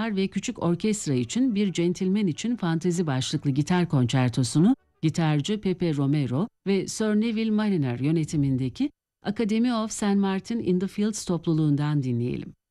gitar ve küçük orkestra için Bir Gentleman için Fantezi başlıklı gitar konçertosunu gitarcı Pepe Romero ve Sir Neville Mariner yönetimindeki Academy of St. Martin in the Fields topluluğundan dinleyelim.